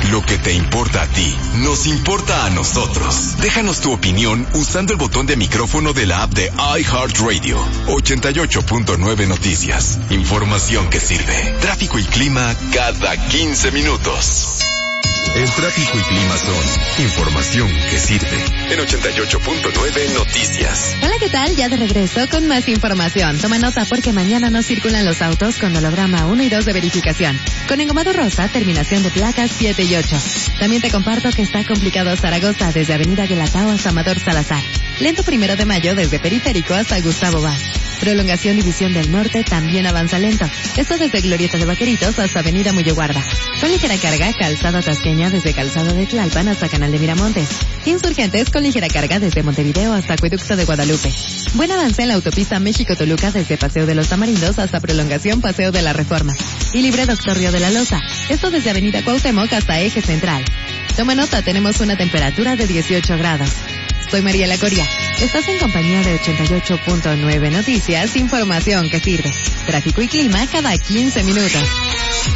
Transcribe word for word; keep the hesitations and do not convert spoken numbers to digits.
Lo que te importa a ti, nos importa a nosotros. Déjanos tu opinión usando el botón de micrófono de la app de iHeartRadio. ochenta y ocho punto nueve Noticias. Información que sirve. Tráfico y clima cada quince minutos. El tráfico y clima son información que sirve. En ochenta y ocho punto nueve Noticias. Hola, ¿qué tal? Ya de regreso con más información. Toma nota porque mañana no circulan los autos con holograma uno y dos de verificación. Con engomado rosa, terminación de placas siete y ocho. También te comparto que está complicado Zaragoza desde Avenida Guelatao hasta Amador Salazar. Lento Primero de Mayo desde Periférico hasta Gustavo Vaz. Prolongación División del Norte también avanza lento. Esto desde Glorieta de Vaqueritos hasta Avenida Muyeguarda. Con ligera carga, Calzada Tasqueña desde Calzada de Tlalpan hasta Canal de Miramontes. Insurgentes con ligera carga desde Montevideo hasta Acueducto de Guadalupe. Buen avance en la autopista México-Toluca desde Paseo de los Tamarindos hasta Prolongación Paseo de la Reforma. Y libre Doctor Río de la Loza. Esto desde Avenida Cuauhtémoc hasta Eje Central. Toma nota, tenemos una temperatura de dieciocho grados. Soy Mariela Coria. Estás en compañía de ochenta y ocho punto nueve Noticias, información que sirve. Tráfico y clima cada quince minutos.